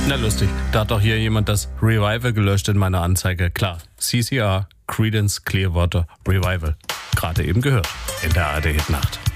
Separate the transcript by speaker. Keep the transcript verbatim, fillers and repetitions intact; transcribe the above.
Speaker 1: Na lustig, da hat doch hier jemand das Revival gelöscht in meiner Anzeige. Klar, C C R, Creedence Clearwater Revival. Gerade eben gehört in der A R D Hitnacht.